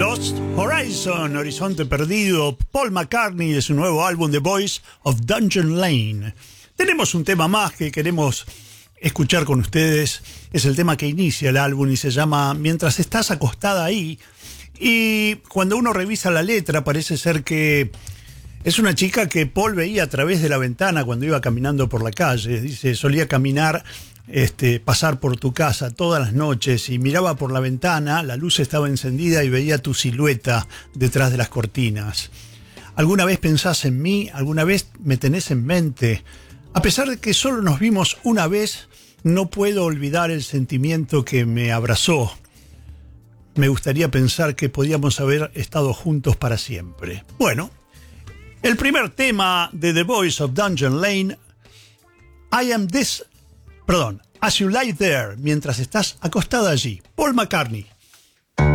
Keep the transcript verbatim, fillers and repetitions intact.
Lost Horizon, Horizonte Perdido, Paul McCartney de su nuevo álbum The Voice of Dungeon Lane. Tenemos un tema más que queremos escuchar con ustedes, es el tema que inicia el álbum y se llama Mientras estás acostada ahí. Y cuando uno revisa la letra parece ser que es una chica que Paul veía a través de la ventana cuando iba caminando por la calle. Dice, solía caminar, este, pasar por tu casa todas las noches y miraba por la ventana, la luz estaba encendida y veía tu silueta detrás de las cortinas. ¿Alguna vez pensás en mí? ¿Alguna vez me tenés en mente? A pesar de que solo nos vimos una vez, no puedo olvidar el sentimiento que me abrazó. Me gustaría pensar que podíamos haber estado juntos para siempre. Bueno, el primer tema de The Voice of Dungeon Lane, I am this, perdón, As You Lie There, mientras estás acostada allí, Paul McCartney.